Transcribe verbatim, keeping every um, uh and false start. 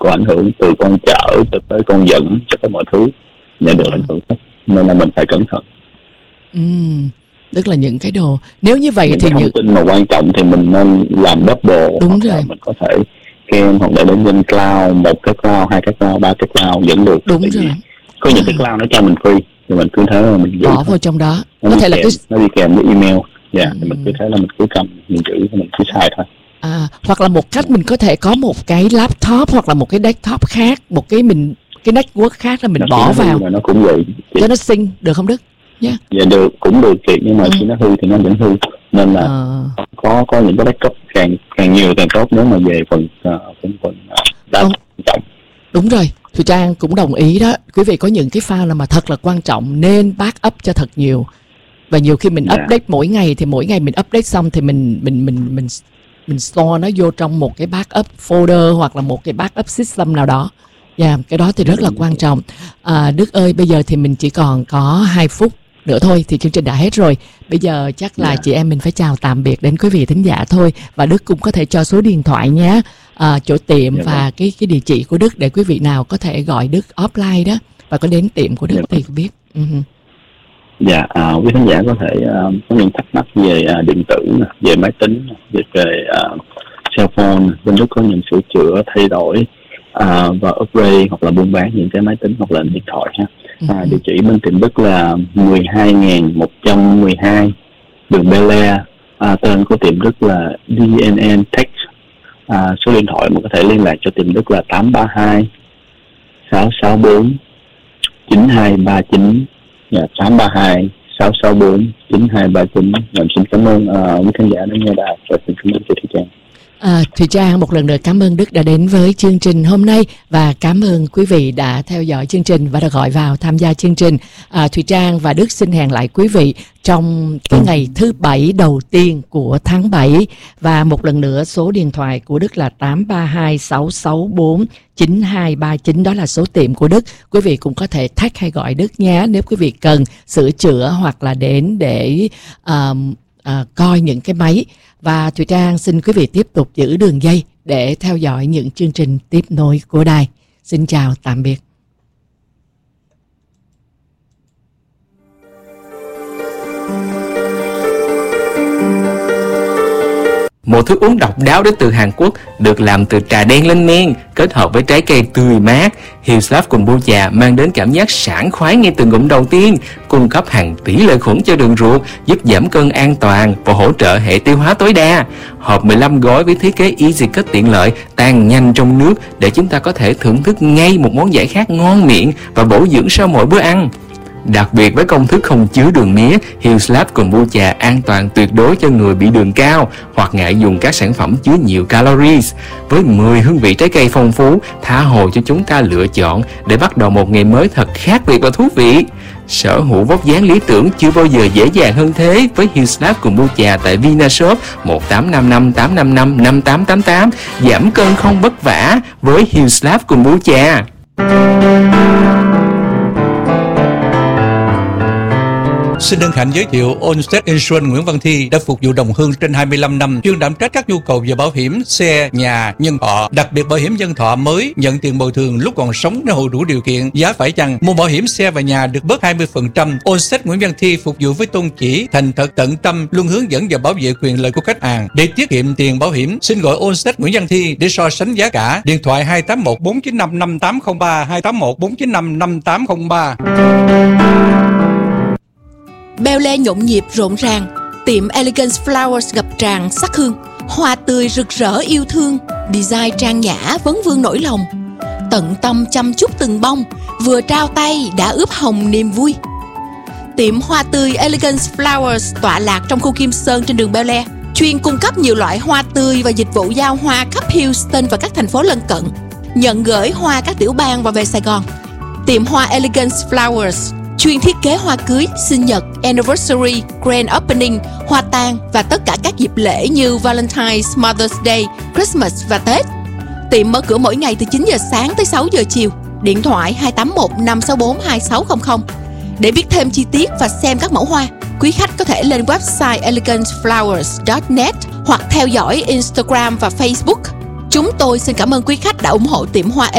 có ảnh hưởng từ con chở cho tới con dẫn cho tới mọi thứ đều được ảnh hưởng hết, nên là mình phải cẩn thận. Ừ, tức là những cái đồ nếu như vậy những thì cái thông những tin mà quan trọng thì mình nên làm double. Đúng rồi. Mình có thể kèm hoặc là đến trên cloud, một cái cloud, hai cái cloud, ba cái cloud vẫn được. Đúng rồi. Có những cái cloud nó cho mình free thì mình cứ thế mà mình giữ bỏ vào trong đó. nó Có thể kèm, là cái nó đi kèm với email. Dạ, yeah, ừ. thì mình cứ thế là mình cứ cầm, mình giữ, mình cứ xài thôi. À, hoặc là một cách mình có thể có một cái laptop hoặc là một cái desktop khác, một cái mình cái network khác là mình nó bỏ vào. Mà nó cũng vậy. Cho nó sync được không Đức? Yeah. Dạ được, cũng được chị, nhưng mà ừ. khi nó hư thì nó vẫn hư, nên là à. có có những cái backup càng càng nhiều càng tốt nếu mà về phần uh, phần phần uh, đa quan trọng. Đúng rồi, Thùy Trang cũng đồng ý đó. Quý vị có những cái file là mà thật là quan trọng nên backup cho thật nhiều. Và nhiều khi mình yeah. update mỗi ngày thì mỗi ngày mình update xong thì mình mình mình mình mình store nó vô trong một cái backup folder hoặc là một cái backup system nào đó. Dạ, yeah, cái đó thì rất là quan trọng. À, Đức ơi, bây giờ thì mình chỉ còn có hai phút nữa thôi thì chương trình đã hết rồi. Bây giờ chắc là yeah. chị em mình phải chào tạm biệt đến quý vị thính giả thôi. Và Đức cũng có thể cho số điện thoại nhé, à, chỗ tiệm yeah. và cái cái địa chỉ của Đức để quý vị nào có thể gọi Đức offline đó và có đến tiệm của Đức yeah. thì biết. Uh-huh. Dạ, à, quý khán giả có thể uh, có những thắc mắc về uh, điện tử, về máy tính, về, về uh, cell phone, bên Đức có những sửa chữa, thay đổi uh, và upgrade hoặc là buôn bán những cái máy tính hoặc là điện thoại ha. À, địa chỉ bên tiệm Đức là mười hai nghìn một trăm mười hai đường Bel Air. À, tên của tiệm Đức là đê en en Tech. À, số điện thoại mà có thể liên lạc cho tiệm Đức là tám ba hai sáu sáu bốn chín hai ba chín. Dạ, tám ba hai sáu sáu bốn chín hai ba chín. Mình xin cảm ơn uh, quý khán giả đã nghe đài và xin cảm ơn chị Thùy Trang. À, Thùy Trang một lần nữa cảm ơn Đức đã đến với chương trình hôm nay và cảm ơn quý vị đã theo dõi chương trình và đã gọi vào tham gia chương trình. À, Thùy Trang và Đức xin hẹn lại quý vị trong cái ngày thứ bảy đầu tiên của tháng bảy. Và một lần nữa số điện thoại của Đức là tám ba hai sáu sáu bốn chín hai ba chín, đó là số tiệm của Đức. Quý vị cũng có thể tag hay gọi Đức nhé nếu quý vị cần sửa chữa hoặc là đến để uh, uh, coi những cái máy. Và Thùy Trang xin quý vị tiếp tục giữ đường dây để theo dõi những chương trình tiếp nối của đài. Xin chào, tạm biệt. Một thức uống độc đáo đến từ Hàn Quốc được làm từ trà đen lên men kết hợp với trái cây tươi mát. Hillslab Kombucha mang đến cảm giác sảng khoái ngay từ ngụm đầu tiên, cung cấp hàng tỷ lợi khuẩn cho đường ruột, giúp giảm cân an toàn và hỗ trợ hệ tiêu hóa tối đa. Hộp mười lăm gói với thiết kế easy cut tiện lợi, tan nhanh trong nước để chúng ta có thể thưởng thức ngay một món giải khát ngon miệng và bổ dưỡng sau mỗi bữa ăn. Đặc biệt với công thức không chứa đường mía, Hillslab Kombucha an toàn tuyệt đối cho người bị đường cao hoặc ngại dùng các sản phẩm chứa nhiều calories. Với mười hương vị trái cây phong phú, tha hồ cho chúng ta lựa chọn để bắt đầu một ngày mới thật khác biệt và thú vị. Sở hữu vóc dáng lý tưởng chưa bao giờ dễ dàng hơn thế với Hillslab Kombucha tại Vinashop một tám năm năm tám năm năm năm tám tám tám. Giảm cân không vất vả với Hillslab Kombucha. Xin hân hạnh giới thiệu Allstate Insurance Nguyễn Văn Thi đã phục vụ đồng hương trên hai mươi lăm năm, chuyên đảm trách các nhu cầu về bảo hiểm xe, nhà, nhân thọ, đặc biệt bảo hiểm nhân thọ mới nhận tiền bồi thường lúc còn sống nếu hộ đủ điều kiện. Giá phải chăng mua bảo hiểm xe và nhà được bớt hai mươi phần trăm. Allstate Nguyễn Văn Thi phục vụ với tôn chỉ thành thật tận tâm, luôn hướng dẫn và bảo vệ quyền lợi của khách hàng. Để tiết kiệm tiền bảo hiểm, xin gọi Allstate Nguyễn Văn Thi để so sánh giá cả. Điện thoại hai tám một bốn chín năm năm tám không ba, hai tám một bốn chín năm năm tám không ba. Bel Air nhộn nhịp rộn ràng, tiệm Elegance Flowers ngập tràn sắc hương, hoa tươi rực rỡ yêu thương, design trang nhã vấn vương nỗi lòng, tận tâm chăm chút từng bông, vừa trao tay đã ướp hồng niềm vui. Tiệm hoa tươi Elegance Flowers tọa lạc trong khu Kim Sơn trên đường Bel Air, chuyên cung cấp nhiều loại hoa tươi và dịch vụ giao hoa khắp Houston và các thành phố lân cận, nhận gửi hoa các tiểu bang và về Sài Gòn. Tiệm hoa Elegance Flowers chuyên thiết kế hoa cưới, sinh nhật, anniversary, grand opening, hoa tang và tất cả các dịp lễ như Valentine's, Mother's Day, Christmas và Tết. Tiệm mở cửa mỗi ngày từ chín giờ sáng tới sáu giờ chiều. Điện thoại hai tám một năm sáu bốn hai sáu không không. Để biết thêm chi tiết và xem các mẫu hoa, quý khách có thể lên website elegance flowers chấm net hoặc theo dõi Instagram và Facebook. Chúng tôi xin cảm ơn quý khách đã ủng hộ tiệm hoa